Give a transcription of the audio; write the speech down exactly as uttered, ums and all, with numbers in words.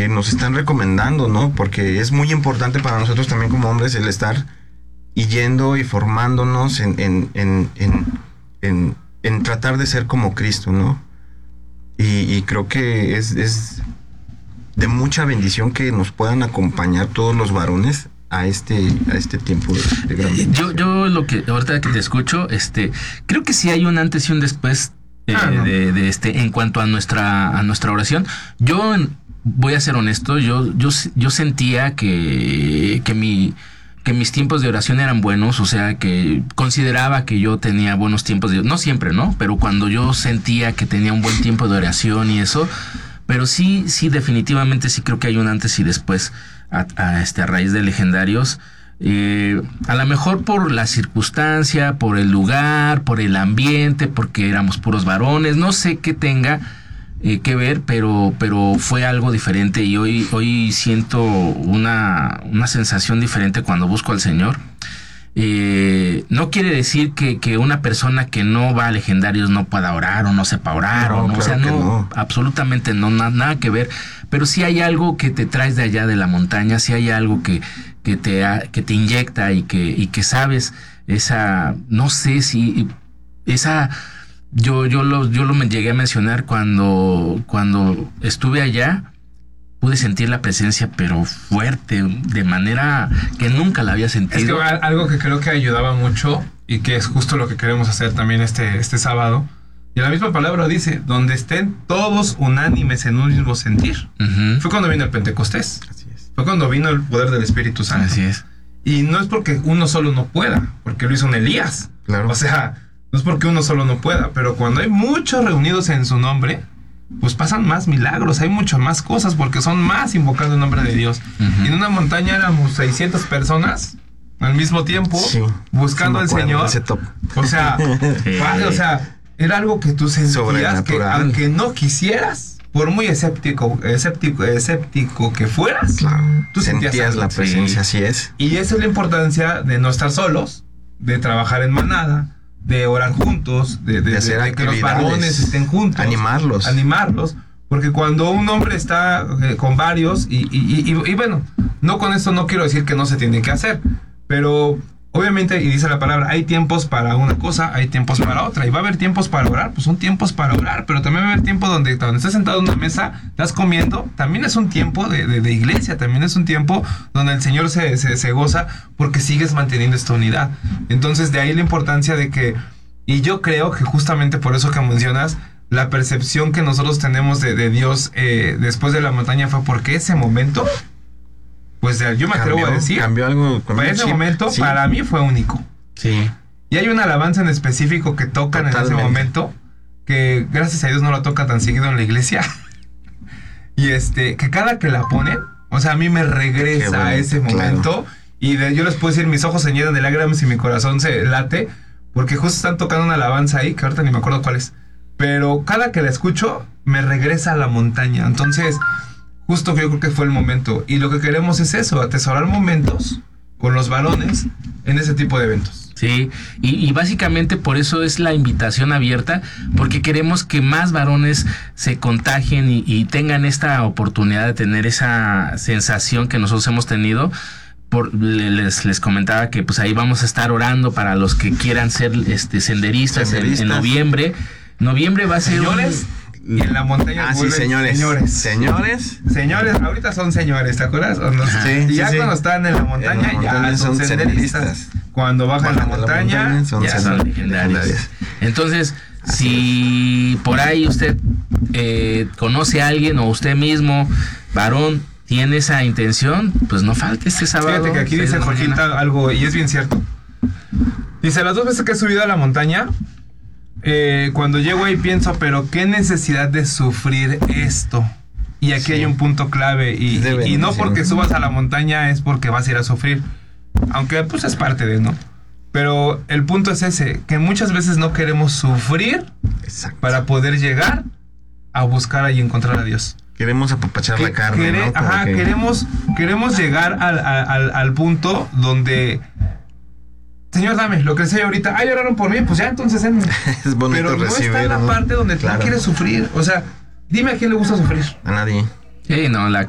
que nos están recomendando, ¿no? Porque es muy importante para nosotros también como hombres el estar y yendo y formándonos en, en, en, en, en, en tratar de ser como Cristo, ¿no? Y, y creo que es, es de mucha bendición que nos puedan acompañar todos los varones a este a este tiempo de, de gran bendición. Yo, yo lo que ahorita que te escucho, este, creo que sí hay un antes y un después eh, ah, no. de, de este en cuanto a nuestra a nuestra oración. Yo voy a ser honesto, yo yo yo sentía que que mi que mis tiempos de oración eran buenos, o sea, que consideraba que yo tenía buenos tiempos de, no siempre, ¿no? Pero cuando yo sentía que tenía un buen tiempo de oración y eso, pero sí, sí, definitivamente sí creo que hay un antes y después a, a, este, a raíz de Legendarios. Eh, a lo mejor por la circunstancia, por el lugar, por el ambiente, porque éramos puros varones, no sé qué tenga eh, que ver, pero, pero fue algo diferente y hoy, hoy siento una, una sensación diferente cuando busco al Señor. Eh, no quiere decir que, que una persona que no va a Legendarios no pueda orar o no sepa orar, no, o no, claro o sea, no, no, absolutamente no, na, nada que ver, pero sí hay algo que te traes de allá de la montaña, sí hay algo que, que te que te inyecta y que, y que sabes esa, no sé si esa, yo, yo lo, yo lo me llegué a mencionar cuando, cuando estuve allá. Pude sentir la presencia, pero fuerte, de manera que nunca la había sentido. Es que algo que creo que ayudaba mucho y que es justo lo que queremos hacer también este, este sábado. Y la misma palabra dice, donde estén todos unánimes en un mismo sentir. Uh-huh. Fue cuando vino el Pentecostés. Así es. Fue cuando vino el poder del Espíritu Santo. Así es. Y no es porque uno solo no pueda, porque lo hizo un Elías. Claro. O sea, no es porque uno solo no pueda, pero cuando hay muchos reunidos en su nombre, pues pasan más milagros, hay muchas más cosas porque son más invocando el nombre de Dios. Uh-huh. Y en una montaña éramos seiscientas personas al mismo tiempo, sí, buscando al Señor. O sea, sí. Vale, o sea, era algo que tú sentías que aunque no quisieras, por muy escéptico, escéptico, escéptico que fueras, claro, tú sentías, sentías la presencia, sí. Así es. Y esa es la importancia de no estar solos, de trabajar en manada, de orar juntos, de, de, de, hacer de que los varones estén juntos, animarlos, animarlos, porque cuando un hombre está eh, con varios y, y, y, y bueno, no con esto no quiero decir que no se tiene que hacer, pero obviamente, y dice la palabra, hay tiempos para una cosa, hay tiempos para otra, y va a haber tiempos para orar, pues son tiempos para orar, pero también va a haber tiempo donde cuando estás sentado en una mesa, estás comiendo, también es un tiempo de, de, de iglesia, también es un tiempo donde el Señor se, se, se goza porque sigues manteniendo esta unidad. Entonces de ahí la importancia de que, y yo creo que justamente por eso que mencionas, la percepción que nosotros tenemos de, de Dios eh, después de la montaña fue porque ese momento, pues yo me atrevo a decir, cambió algo para ese chip. momento, sí. Para mí fue único. Sí. Y hay una alabanza en específico que tocan Totalmente. en ese momento, que gracias a Dios no la tocan tan seguido en la iglesia. Y este, que cada que la ponen, o sea, a mí me regresa bonito, a ese momento. Claro. Y de, yo les puedo decir, mis ojos se llenan de lágrimas y mi corazón se late, porque justo están tocando una alabanza ahí, que ahorita ni me acuerdo cuál es. Pero cada que la escucho, me regresa a la montaña. Entonces, justo que yo creo que fue el momento. Y lo que queremos es eso, atesorar momentos con los varones en ese tipo de eventos. Sí, y, y básicamente por eso es la invitación abierta, porque queremos que más varones se contagien y, y tengan esta oportunidad de tener esa sensación que nosotros hemos tenido. Por, les, les comentaba que pues ahí vamos a estar orando para los que quieran ser este senderistas, senderistas. En, en noviembre. Noviembre va a ser... Señores, un... y en la montaña... Ah, sí, señores. Señores. Señores. Señores, ahorita son señores, ¿te acuerdas? ¿O no? Sí, y ya sí, cuando sí. están en la montaña, en la montaña ya son, son senderistas. senderistas. Cuando bajan, bajan la, montaña, la montaña, son ya son legendarios. legendarios. Entonces, así si es. Por ahí usted eh, conoce a alguien o usted mismo, varón, tiene esa intención, pues no falte este sábado. Fíjate que aquí dice Jorgita algo, y es bien cierto. Dice, las dos veces que he subido a la montaña, eh, cuando llego ahí pienso, pero qué necesidad de sufrir esto. Y aquí sí. hay un punto clave, y, y, y no porque subas a la montaña es porque vas a ir a sufrir. Aunque pues es parte de, ¿no? Pero el punto es ese, que muchas veces no queremos sufrir Exacto. para poder llegar a buscar y encontrar a Dios. Queremos apapachar que, la carne, quere, ¿no? Ajá, que... queremos, queremos llegar al, al, al punto donde... Señor, dame lo que sé ahorita. Ah, lloraron por mí, pues ya entonces... En... es bonito Pero no recibir, está en la ¿no? parte donde claro. tú quieres sufrir. O sea, dime a quién le gusta sufrir. A nadie. Sí, no, la